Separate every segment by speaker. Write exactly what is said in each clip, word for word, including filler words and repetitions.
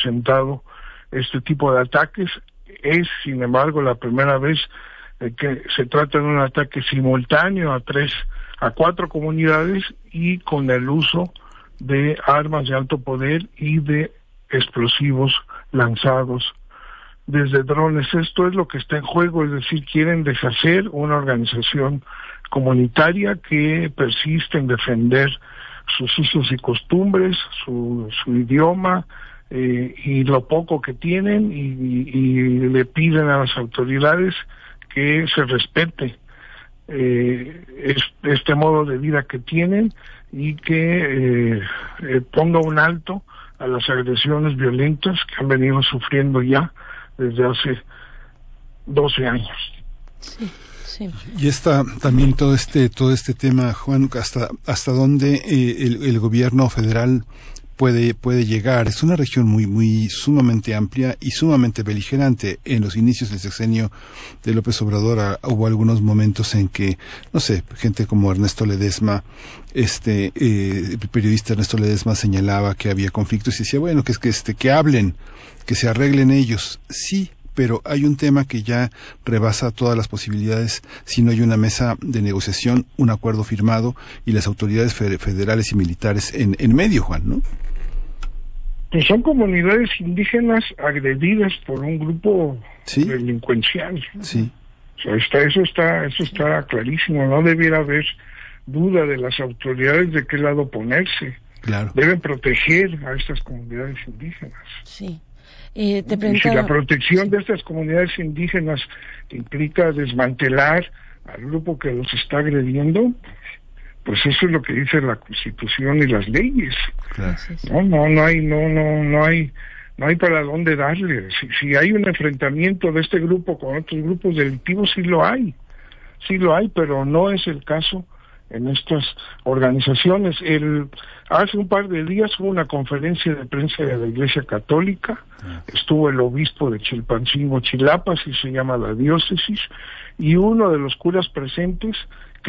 Speaker 1: presentado este tipo de ataques. Es, sin embargo, la primera vez eh, que se trata de un ataque simultáneo a tres, a cuatro comunidades y con el uso de armas de alto poder y de explosivos lanzados desde drones. Esto es lo que está en juego, es decir, quieren deshacer una organización comunitaria que persiste en defender sus usos y costumbres, su, su idioma eh, y lo poco que tienen, y, y, y le piden a las autoridades que se respete eh, es, este modo de vida que tienen y que eh, eh, ponga un alto a las agresiones violentas que han venido sufriendo ya desde hace doce años.
Speaker 2: Sí, sí.
Speaker 3: Y está también todo este todo este tema, Juan, hasta hasta dónde eh, el, el gobierno federal puede puede llegar. Es una región muy muy sumamente amplia y sumamente beligerante. En los inicios del sexenio de López Obrador a, hubo algunos momentos en que, no sé, gente como Ernesto Ledesma, este eh, el periodista Ernesto Ledesma señalaba que había conflictos y decía, bueno, que es que este que hablen, que se arreglen ellos. Sí, pero hay un tema que ya rebasa todas las posibilidades si no hay una mesa de negociación, un acuerdo firmado y las autoridades federales y militares en, en medio, Juan, ¿no?
Speaker 1: Pues son comunidades indígenas agredidas por un grupo ¿sí? delincuencial.
Speaker 3: Sí.
Speaker 1: O sea, está, eso está, eso está clarísimo. No debiera haber duda de las autoridades de qué lado ponerse.
Speaker 3: Claro.
Speaker 1: Deben proteger a estas comunidades indígenas.
Speaker 2: Sí. Eh, te
Speaker 1: y si la protección de estas comunidades indígenas implica desmantelar al grupo que los está agrediendo, pues eso es lo que dice la Constitución y las leyes.
Speaker 3: Claro.
Speaker 1: No, no, no hay, no, no, no hay, no hay para dónde darle. Si, si hay un enfrentamiento de este grupo con otros grupos delictivos, sí lo hay, sí lo hay, pero no es el caso en estas organizaciones. El, hace un par de días hubo una conferencia de prensa de la Iglesia Católica, estuvo el obispo de Chilpancingo, Chilapas, y se llama la diócesis, y uno de los curas presentes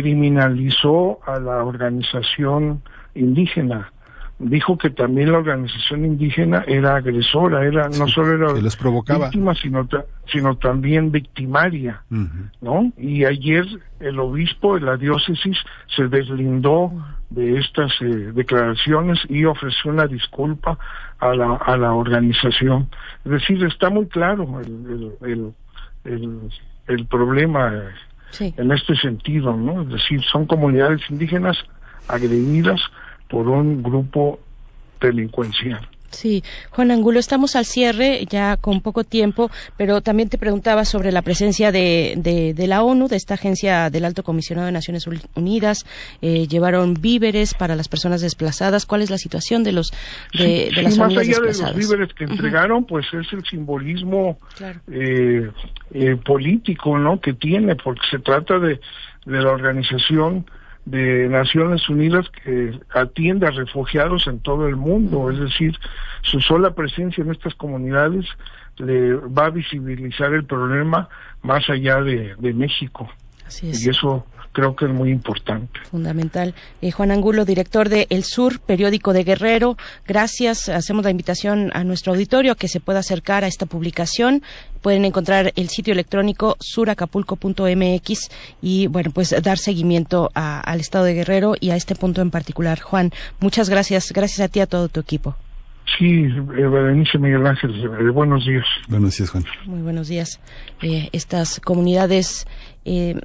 Speaker 1: criminalizó a la organización indígena. Dijo que también la organización indígena era agresora, era sí, no solo era
Speaker 3: que los provocaba.
Speaker 1: víctima, sino, sino también victimaria, uh-huh. ¿no? Y ayer el obispo de la diócesis se deslindó de estas eh, declaraciones y ofreció una disculpa a la a la organización. Es decir, está muy claro el el el, el, el problema eh, sí. en este sentido, ¿no? Es decir, son comunidades indígenas agredidas por un grupo delincuencial.
Speaker 2: Sí, Juan Angulo, estamos al cierre ya con poco tiempo, pero también te preguntaba sobre la presencia de, de, de la ONU, de esta agencia del Alto Comisionado de Naciones Unidas. Eh, llevaron víveres para las personas desplazadas. ¿Cuál es la situación de los de,
Speaker 1: sí,
Speaker 2: de las
Speaker 1: sí,
Speaker 2: familias desplazadas?
Speaker 1: Más allá de los víveres que entregaron, uh-huh. pues es el simbolismo claro. eh, eh, político, ¿no?, que tiene, porque se trata de, de la organización de Naciones Unidas que atiende a refugiados en todo el mundo. Es decir, su sola presencia en estas comunidades le va a visibilizar el problema más allá de, de México.
Speaker 2: Así es.
Speaker 1: Y eso creo que es muy importante.
Speaker 2: Fundamental. Eh, Juan Angulo, director de El Sur, periódico de Guerrero, gracias. Hacemos la invitación a nuestro auditorio a que se pueda acercar a esta publicación. Pueden encontrar el sitio electrónico sur acapulco punto m x y, bueno, pues dar seguimiento a, al estado de Guerrero y a este punto en particular. Juan, muchas gracias. Gracias a ti y a todo tu equipo.
Speaker 1: Sí, Berenice, Miguel Ángel, eh, buenos días.
Speaker 3: Buenos días, Juan.
Speaker 2: Muy buenos días. Eh, estas comunidades Eh,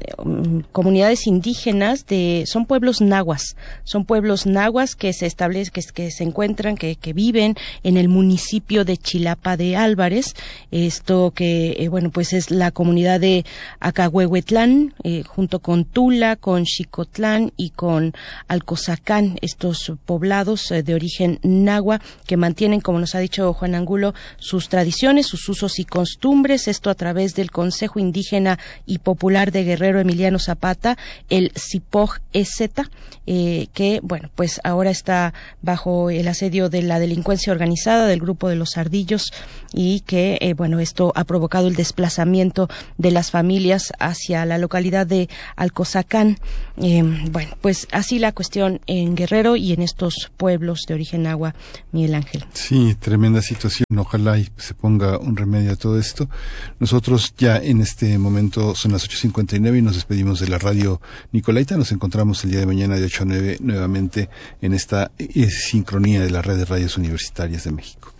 Speaker 2: comunidades indígenas de son pueblos nahuas, son pueblos nahuas que se establecen, que, que se encuentran, que, que viven en el municipio de Chilapa de Álvarez. Esto que eh, bueno, pues es la comunidad de Acahuehuetlán, eh, junto con Tula, con Xicotlán y con Alcozacán, estos poblados eh, de origen nahua que mantienen, como nos ha dicho Juan Angulo, sus tradiciones, sus usos y costumbres, esto a través del Consejo Indígena y Popular de Guerrero Emiliano Zapata, el CIPOG-E-Z, eh, que, bueno, pues ahora está bajo el asedio de la delincuencia organizada del grupo de los Ardillos y que, eh, bueno, esto ha provocado el desplazamiento de las familias hacia la localidad de Alcozacán. Eh, bueno, pues así la cuestión en Guerrero y en estos pueblos de origen nahua, Miguel Ángel.
Speaker 3: Sí, tremenda situación. Ojalá y se ponga un remedio a todo esto. Nosotros ya en este momento son las ocho cincuenta y nueve y nos despedimos de la radio Nicolaita. Nos encontramos el día de mañana de ocho a nueve nuevamente en esta eh, sincronía de la red de radios universitarias de México.